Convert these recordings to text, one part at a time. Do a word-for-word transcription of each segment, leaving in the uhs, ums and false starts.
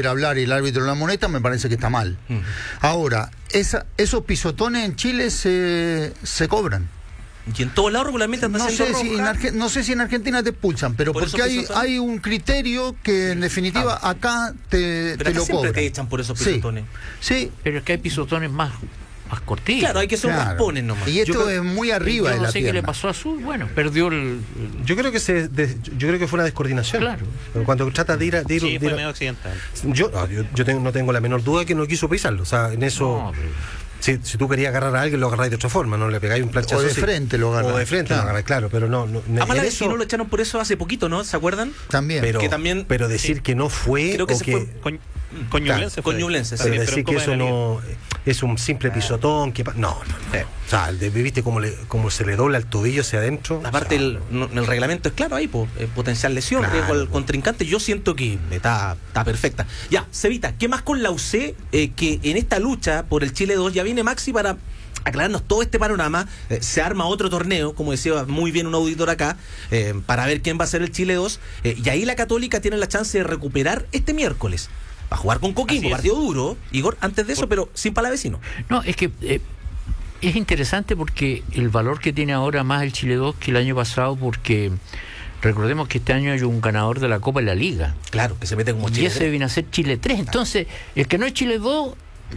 poder hablar y el árbitro la amonesta, me parece que está mal. Mm. Ahora, esa, esos pisotones en Chile se, se cobran. Y en todos lados regularmente no sé, si en Arge- no sé si en Argentina te expulsan, pero por porque hay, hay un criterio que en definitiva ah. acá te, pero te acá lo siempre cobran. Te echan por esos pisotones. Sí, sí. Pero es que hay pisotones más, más cortitos. Claro, hay que ser claro. raspones nomás. Y esto yo es muy arriba yo de no la sé pierna. qué le pasó a Azul, bueno, perdió el... Yo creo que se de, yo creo que fue una descoordinación. Claro. Cuando trata de ir a... De ir, sí, de fue ir a, medio accidental. Yo, no, yo, yo tengo, no tengo la menor duda que no quiso pisarlo. O sea, en eso... No, pero... Si, si tú querías agarrar a alguien, lo agarráis de otra forma, no le pegáis un planchazo. O de así. frente lo agarráis. O de frente claro. lo agarráis, claro, pero no. no a Mala eso... no lo echaron por eso hace poquito, ¿no? ¿Se acuerdan? También. Pero, que también, pero decir sí. que no fue. Creo que o se que... fue. Con, con Ñublense Con Ñublense, sí. Pero Pero decir que eso no es un simple pisotón. Que... No, no, no. Sí. O sea, viste cómo, le, cómo se le dobla el tobillo hacia adentro. Aparte, o sea, el, no, el reglamento es claro ahí, po, eh, potencial lesión, claro, riesgo al contrincante. Yo siento que está, está perfecta. Ya, Cevita, ¿qué más con la U C? Eh, que en esta lucha por el Chile dos ya viene Maxi para aclararnos todo este panorama. Eh, se arma otro torneo, como decía muy bien un auditor acá, eh, para ver quién va a ser el Chile dos. Eh, y ahí la Católica tiene la chance de recuperar este miércoles. Va a jugar con Coquimbo, partido duro, Igor, antes de eso, pero sin Palavecino. No, es que eh, es interesante porque el valor que tiene ahora más el Chile dos que el año pasado, porque recordemos que este año hay un ganador de la Copa de la Liga. Claro, que se mete como Chile y ese tres. viene a ser Chile tres. Entonces, el que no es Chile dos,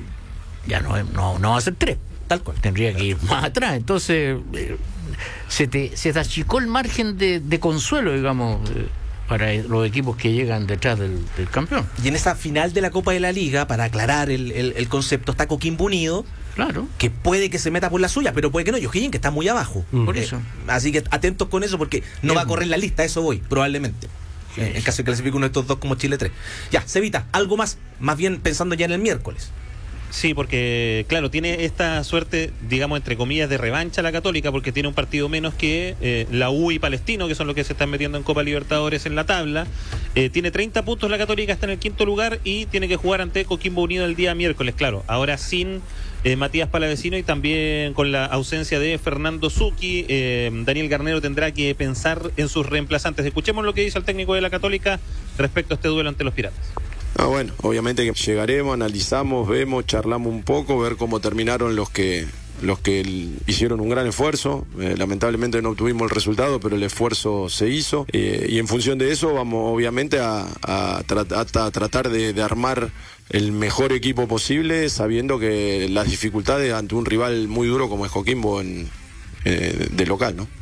ya no, no, no va a ser tres. Tal cual. Tendría que ir más atrás. Entonces, eh, se, te, se te achicó el margen de, de consuelo, digamos, eh, para los equipos que llegan detrás del, del campeón. Y en esa final de la Copa de la Liga, para aclarar el, el, el concepto, está Coquimbo Unido, claro, que puede que se meta por la suya, pero puede que no. O'Higgins, que está muy abajo. Mm. Por eh, eso. Así que atentos con eso, porque no Bien. va a correr la lista, eso voy, probablemente. Sí, eh, en caso de que clasifique uno de estos dos como Chile tres. Ya, Cevita, algo más, más bien pensando ya en el miércoles. Sí, porque, claro, tiene esta suerte, digamos, entre comillas, de revancha la Católica, porque tiene un partido menos que eh, la U y Palestino, que son los que se están metiendo en Copa Libertadores en la tabla. Eh, tiene treinta puntos la Católica, está en el quinto lugar y tiene que jugar ante Coquimbo Unido el día miércoles, claro. Ahora sin eh, Matías Palavecino y también con la ausencia de Fernando Zucchi, eh, Daniel Garnero tendrá que pensar en sus reemplazantes. Escuchemos lo que dice el técnico de la Católica respecto a este duelo ante los Piratas. Ah, bueno, obviamente que llegaremos, analizamos, vemos, charlamos un poco, ver cómo terminaron los que los que el, hicieron un gran esfuerzo. Eh, lamentablemente no obtuvimos el resultado, pero el esfuerzo se hizo. Eh, y en función de eso vamos obviamente a, a, tra- a tratar de, de armar el mejor equipo posible, sabiendo que las dificultades ante un rival muy duro como es Coquimbo en, eh, de local, ¿no?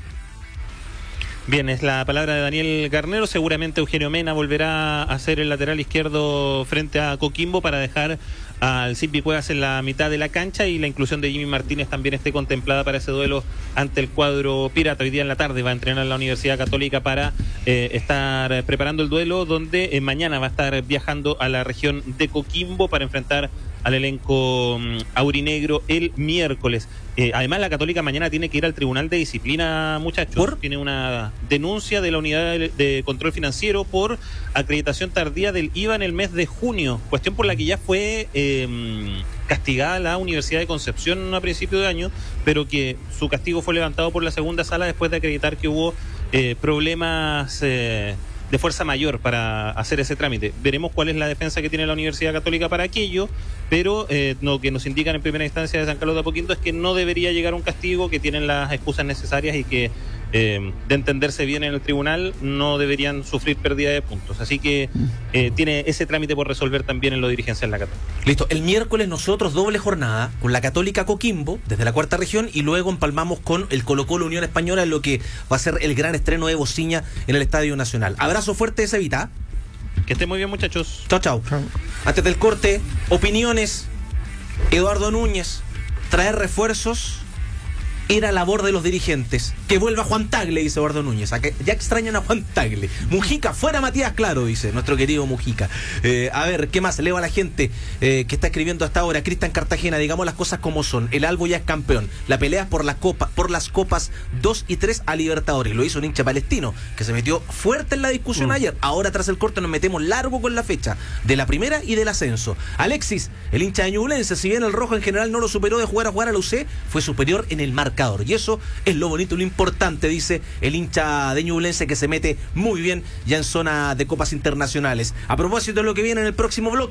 Bien, es la palabra de Daniel Garnero. Seguramente Eugenio Mena volverá a ser el lateral izquierdo frente a Coquimbo para dejar al Silvi Cuevas en la mitad de la cancha, y la inclusión de Jimmy Martínez también esté contemplada para ese duelo ante el cuadro pirata. Hoy día en la tarde va a entrenar la Universidad Católica para eh, estar preparando el duelo, donde eh, mañana va a estar viajando a la región de Coquimbo para enfrentar al elenco um, aurinegro el miércoles. Eh, además, la Católica mañana tiene que ir al Tribunal de Disciplina, muchachos. ¿Por? Tiene una denuncia de la Unidad de, de Control Financiero por acreditación tardía del I V A en el mes de junio, cuestión por la que ya fue eh, castigada la Universidad de Concepción a principio de año, pero que su castigo fue levantado por la segunda sala después de acreditar que hubo eh, problemas eh, de fuerza mayor para hacer ese trámite. Veremos cuál es la defensa que tiene la Universidad Católica para aquello, pero eh, lo que nos indican en primera instancia de San Carlos de Apoquindo es que no debería llegar un castigo, que tienen las excusas necesarias y que eh, de entenderse bien en el tribunal no deberían sufrir pérdida de puntos. Así que eh, tiene ese trámite por resolver también en lo dirigencial la Católica. Listo, el miércoles nosotros doble jornada con la Católica Coquimbo desde la cuarta región, y luego empalmamos con el Colo-Colo Unión Española en lo que va a ser el gran estreno de Bociña en el Estadio Nacional. Abrazo fuerte de Cevita. Que estén muy bien, muchachos. Chao, chao. Antes del corte, opiniones. Eduardo Núñez, traer refuerzos era labor de los dirigentes. Que vuelva Juan Tagle, dice Eduardo Núñez. ¿A que ya extrañan a Juan Tagle? Mujica, fuera Matías Claro, dice nuestro querido Mujica. Eh, a ver, ¿qué más? Leo a la gente eh, que está escribiendo hasta ahora. Cristian Cartagena, digamos las cosas como son. El Albo ya es campeón. La pelea es por la copa, por las copas dos y tres a Libertadores. Lo hizo un hincha palestino que se metió fuerte en la discusión mm. ayer. Ahora, tras el corte, nos metemos largo con la fecha de la primera y del ascenso. Alexis, el hincha de Ñublense, si bien el rojo en general no lo superó de jugar a jugar a la U C, fue superior en el marcador. Y eso es lo bonito, lo importante, dice el hincha de Ñublense, que se mete muy bien ya en zona de copas internacionales. A propósito de lo que viene en el próximo bloque.